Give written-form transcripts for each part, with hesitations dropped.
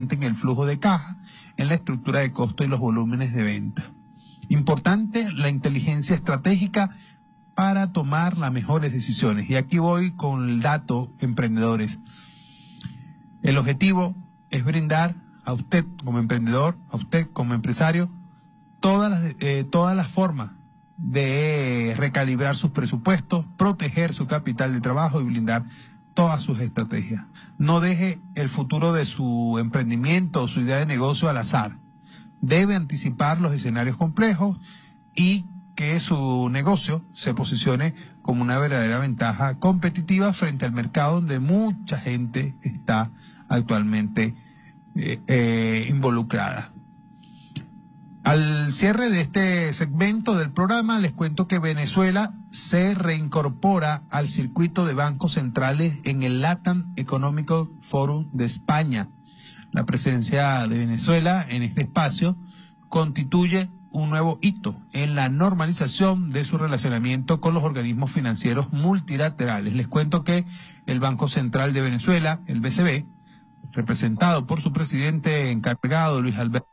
en el flujo de caja, en la estructura de costo y los volúmenes de venta. Importante la inteligencia estratégica para tomar las mejores decisiones. Y aquí voy con el dato, emprendedores. El objetivo es brindar a usted como emprendedor, a usted como empresario, todas las formas de recalibrar sus presupuestos, proteger su capital de trabajo y blindar todas sus estrategias. No deje el futuro de su emprendimiento o su idea de negocio al azar. Debe anticipar los escenarios complejos y que su negocio se posicione como una verdadera ventaja competitiva frente al mercado donde mucha gente está actualmente involucrada. Al cierre de este segmento del programa les cuento que Venezuela se reincorpora al circuito de bancos centrales en el LATAM Economic Forum de España. La presencia de Venezuela en este espacio constituye un nuevo hito en la normalización de su relacionamiento con los organismos financieros multilaterales. Les cuento que el Banco Central de Venezuela, el BCV, representado por su presidente encargado Luis Alberto,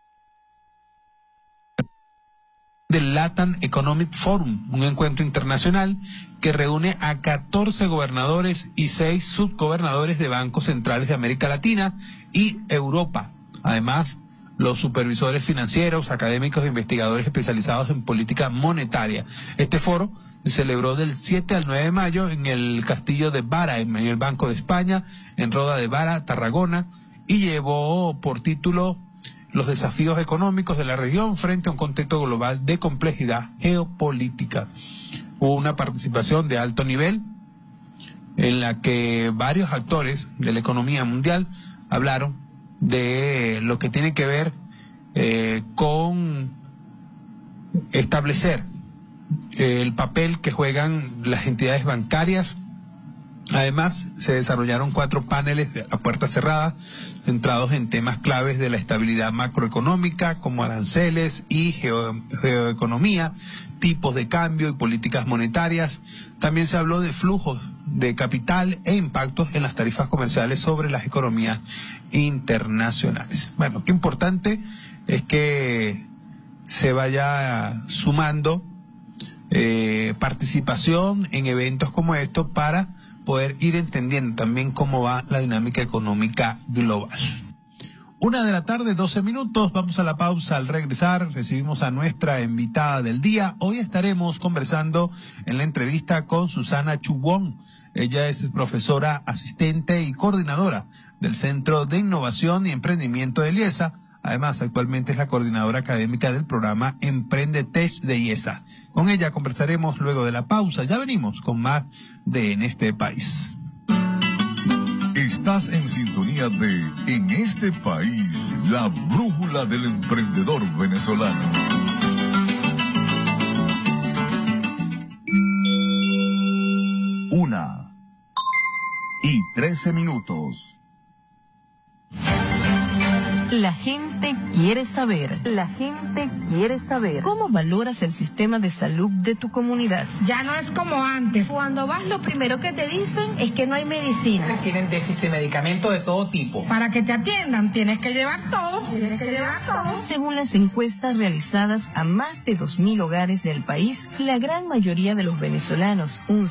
del LATAM Economic Forum, un encuentro internacional que reúne a 14 gobernadores y 6 subgobernadores de bancos centrales de América Latina y Europa. Además, los supervisores financieros, académicos e investigadores especializados en política monetaria. Este foro se celebró del 7 al 9 de mayo en el Castillo de Vara, en el Banco de España, en Roda de Vara, Tarragona, y llevó por título los desafíos económicos de la región frente a un contexto global de complejidad geopolítica. Hubo una participación de alto nivel en la que varios actores de la economía mundial hablaron de lo que tiene que ver con establecer el papel que juegan las entidades bancarias. Además, se desarrollaron 4 paneles a puertas cerradas, centrados en temas claves de la estabilidad macroeconómica, como aranceles y geoeconomía, tipos de cambio y políticas monetarias. También se habló de flujos de capital e impactos en las tarifas comerciales sobre las economías internacionales. Bueno, qué importante es que se vaya sumando participación en eventos como estos para poder ir entendiendo también cómo va la dinámica económica global. 1:12 p.m, vamos a la pausa. Al regresar recibimos a nuestra invitada del día. Hoy estaremos conversando en la entrevista con Susana Chubón. Ella es profesora asistente y coordinadora del Centro de Innovación y Emprendimiento de IESA. Además, actualmente es la coordinadora académica del programa Emprendetest de IESA. Con ella conversaremos luego de la pausa. Ya venimos con más de En este País. Estás en sintonía de En este País, la brújula del emprendedor venezolano. 1:13 p.m. La gente quiere saber. La gente quiere saber. ¿Cómo valoras el sistema de salud de tu comunidad? Ya no es como antes. Cuando vas, lo primero que te dicen es que no hay medicinas. Tienen déficit de medicamentos de todo tipo. Para que te atiendan, tienes que llevar todo. Según las encuestas realizadas a más de 2.000 hogares del país, la gran mayoría de los venezolanos, un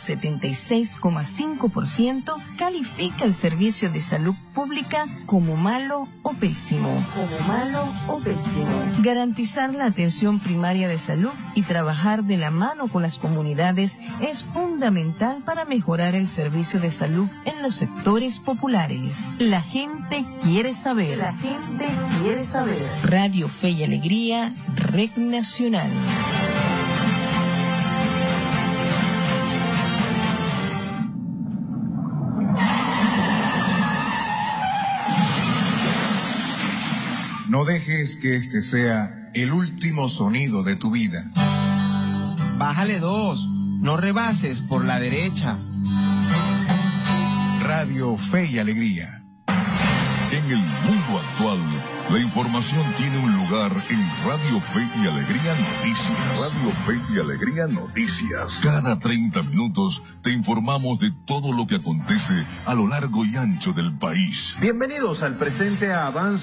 76,5%, califica el servicio de salud pública como malo o pésimo. Garantizar la atención primaria de salud y trabajar de la mano con las comunidades es fundamental para mejorar el servicio de salud en los sectores populares. La gente quiere saber. La gente quiere saber. Radio Fe y Alegría, Red Nacional. No dejes que este sea el último sonido de tu vida. Bájale 2, no rebases por la derecha. Radio Fe y Alegría. En el mundo actual, La información tiene un lugar en Radio Fe y Alegría Noticias. Radio Fe y Alegría Noticias. Cada 30 minutos te informamos de todo lo que acontece a lo largo y ancho del país. Bienvenidos al presente Avance